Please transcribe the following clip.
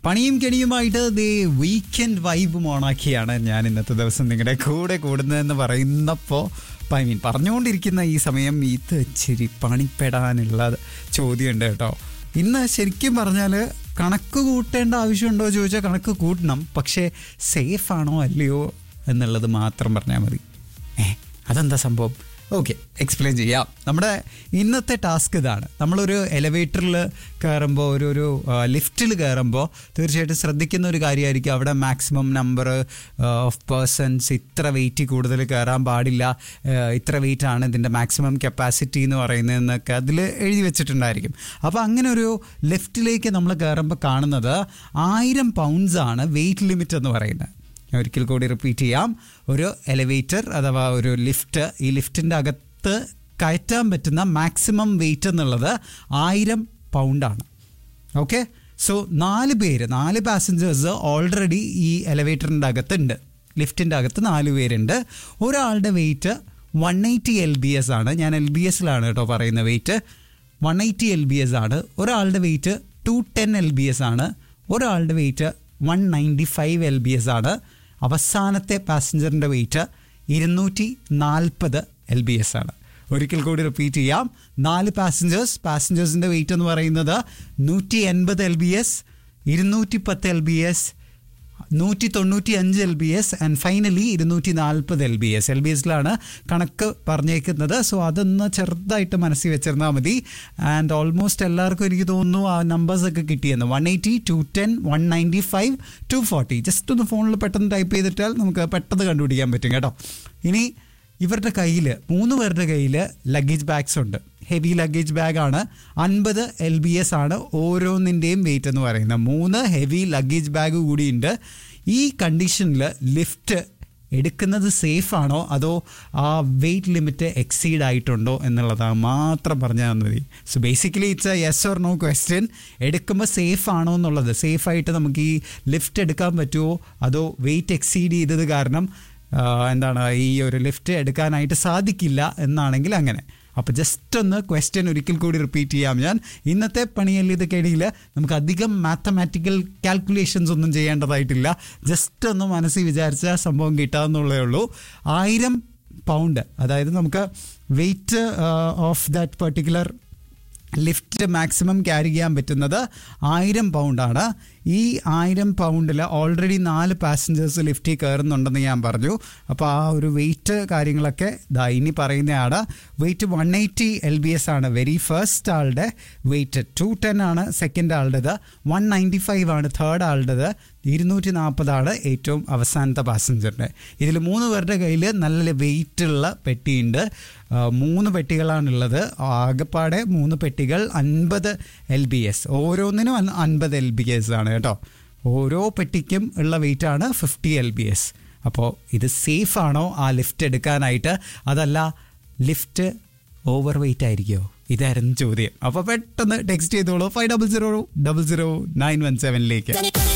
പണിയും കെണിയുമായിട്ട് ദേ വീക്കെൻഡ് വൈബും ഓണാക്കിയാണ് ഞാൻ ഇന്നത്തെ ദിവസം നിങ്ങളുടെ കൂടെ കൂടുന്നതെന്ന് പറയുന്നപ്പോൾ പറഞ്ഞുകൊണ്ടിരിക്കുന്ന ഈ സമയം ഇത് ഇച്ചിരി പണിപ്പെടാനുള്ള ചോദ്യമുണ്ട് കേട്ടോ. ഇന്ന് ശരിക്കും പറഞ്ഞാൽ കണക്ക് കൂട്ടേണ്ട ആവശ്യമുണ്ടോ ചോദിച്ചാൽ കണക്ക് കൂട്ടണം, പക്ഷേ സേഫ് ആണോ അല്ലയോ എന്നുള്ളത് മാത്രം പറഞ്ഞാൽ മതി. അതെന്താ സംഭവം? ഓക്കെ, എക്സ്പ്ലെയിൻ ചെയ്യാം. നമ്മുടെ ഇന്നത്തെ ടാസ്ക് ഇതാണ്. നമ്മളൊരു എലവേറ്ററിൽ കയറുമ്പോൾ ഒരു ലിഫ്റ്റിൽ കയറുമ്പോൾ തീർച്ചയായിട്ടും ശ്രദ്ധിക്കുന്ന ഒരു കാര്യമായിരിക്കും, അവിടെ മാക്സിമം നമ്പർ ഓഫ് പേഴ്സൺസ് ഇത്ര വെയിറ്റ് കൂടുതൽ കയറാൻ പാടില്ല, ഇത്ര വെയിറ്റ് ആണ് ഇതിൻ്റെ മാക്സിമം കപ്പാസിറ്റി എന്ന് പറയുന്നതെന്നൊക്കെ അതിൽ എഴുതി വെച്ചിട്ടുണ്ടായിരിക്കും. അപ്പോൾ അങ്ങനെ ഒരു ലിഫ്റ്റിലേക്ക് നമ്മൾ കയറുമ്പോൾ കാണുന്നത് 1000 പൗണ്ട്സ് ആണ് വെയിറ്റ് ലിമിറ്റ് എന്ന് പറയുന്നത്. ഒരിക്കൽ കൂടി റിപ്പീറ്റ് ചെയ്യാം. ഒരു എലിവേറ്റർ അഥവാ ഒരു ലിഫ്റ്റ്, ഈ ലിഫ്റ്റിൻ്റെ അകത്ത് കയറ്റാൻ പറ്റുന്ന മാക്സിമം വെയിറ്റ് എന്നുള്ളത് 1000 പൗണ്ടാണ്. ഓക്കെ, സോ 4 പാസഞ്ചേഴ്സ് ഓൾറെഡി ഈ എലിവേറ്ററിൻ്റെ അകത്തുണ്ട്. ലിഫ്റ്റിൻ്റെ അകത്ത് 4 പേരുണ്ട്. ഒരാളുടെ വെയിറ്റ് 180 LBS ആണ്. ഞാൻ LBSലാണ് കേട്ടോ പറയുന്ന വെയിറ്റ്. 180 LBS ആണ്. ഒരാളുടെ വെയിറ്റ് 210 LBS ആണ്. ഒരാളുടെ വെയിറ്റ് 195 LBS ആണ്. അവസാനത്തെ പാസഞ്ചറിൻ്റെ വെയിറ്റ് 240 LBS ആണ്. ഒരിക്കൽ കൂടി റിപ്പീറ്റ് ചെയ്യാം. 4 പാസഞ്ചേഴ്സിൻ്റെ വെയിറ്റ് എന്ന് പറയുന്നത് 180 LBS, 210 LBS, 195 LBS and finally 240 LBS. LBSലാണ് കണക്ക് പറഞ്ഞേക്കുന്നത്. സോ അതൊന്ന് ചെറുതായിട്ട് മനസ്സിൽ വെച്ചിരുന്നാൽ മതി. ആൻഡ് ഓൾമോസ്റ്റ് എല്ലാവർക്കും എനിക്ക് തോന്നുന്നു ആ നമ്പേഴ്സൊക്കെ കിട്ടിയെന്ന്. 180, 210, 195, 240. ജസ്റ്റ് ഒന്ന് ഫോണിൽ പെട്ടെന്ന് ടൈപ്പ് ചെയ്തിട്ടാൽ നമുക്ക് പെട്ടെന്ന് കണ്ടുപിടിക്കാൻ പറ്റും കേട്ടോ. ഇനി ഇവരുടെ കയ്യിൽ 3 പേരുടെ കയ്യിൽ ലഗേജ് ബാഗ്സ് ഉണ്ട്. ഹെവി ലഗേജ് ബാഗാണ്. 50 LBS ആണ് ഓരോന്നിൻ്റെയും വെയിറ്റ് എന്ന് പറയുന്നത്. 3 ഹെവി ലഗേജ് ബാഗ് കൂടിയുണ്ട്. ഈ കണ്ടീഷനിൽ ലിഫ്റ്റ് എടുക്കുന്നത് സേഫ് ആണോ അതോ ആ വെയിറ്റ് ലിമിറ്റ് എക്സീഡ് ആയിട്ടുണ്ടോ എന്നുള്ളതാണ് മാത്രം പറഞ്ഞാൽ മതി. So basically it's A yes or no question. എടുക്കുമ്പോൾ സേഫ് ആണോ എന്നുള്ളത്, സേഫായിട്ട് നമുക്ക് ഈ ലിഫ്റ്റ് എടുക്കാൻ പറ്റുമോ അതോ വെയിറ്റ് എക്സീഡ് ചെയ്തത് കാരണം ഈ ഒരു ലിഫ്റ്റ് എടുക്കാനായിട്ട് സാധിക്കില്ല എന്നാണെങ്കിൽ അങ്ങനെ. അപ്പോൾ ജസ്റ്റ് ഒന്ന് ക്വസ്റ്റ്യൻ ഒരിക്കൽ കൂടി റിപ്പീറ്റ് ചെയ്യാം ഞാൻ. ഇന്നത്തെ പണിയല്ല ഇതൊക്കെയിടയിൽ നമുക്ക് അധികം മാത്തമാറ്റിക്കൽ കാൽക്കുലേഷൻസ് ഒന്നും ചെയ്യേണ്ടതായിട്ടില്ല. ജസ്റ്റ് ഒന്ന് മനസ്സിൽ വിചാരിച്ച സംഭവം കിട്ടാമെന്നുള്ളേ ഉള്ളൂ. 1000 പൗണ്ട്, അതായത് നമുക്ക് weight of that particular lift maximum carry ചെയ്യാൻ പറ്റുന്നത് 1000 പൗണ്ടാണ്. ഈ 1000 പൗണ്ടിൽ ഓൾറെഡി 4 പാസഞ്ചേഴ്സ് ലിഫ്റ്റിൽ കയറുന്നുണ്ടെന്ന് ഞാൻ പറഞ്ഞു. അപ്പോൾ ആ ഒരു വെയിറ്റ് കാര്യങ്ങളൊക്കെ ഇനി പറയുന്നതാണ്. വെയിറ്റ് 180 LBS ആണ് വെരി ഫസ്റ്റ് ആളുടെ വെയിറ്റ്. 210 ആണ് സെക്കൻഡ് ആളുടേത്. 195 ആണ് തേർഡ് ആളുടേത്. 240 ആണ് ഏറ്റവും അവസാനത്തെ പാസഞ്ചറിൻ്റെ. ഇതിൽ 3 പേരുടെ കയ്യിൽ നല്ല വെയിറ്റുള്ള പെട്ടിയുണ്ട്. 3 പെട്ടികളാണുള്ളത്. ആകെപ്പാടെ 3 പെട്ടികൾ 50 LBS. ഓരോന്നിനും 50 LBS ആണ് കേട്ടോ. ഓരോ പെട്ടിക്കും ഉള്ള വെയിറ്റാണ് 50 LBS. അപ്പോൾ ഇത് സേഫ് ആണോ ആ ലിഫ്റ്റ് എടുക്കാനായിട്ട്, അതല്ല ലിഫ്റ്റ് ഓവർ വെയിറ്റ് ആയിരിക്കുമോ? ഇതായിരുന്നു ചോദ്യം. അപ്പോൾ പെട്ടെന്ന് ടെക്സ്റ്റ് ചെയ്തോളൂ 50000917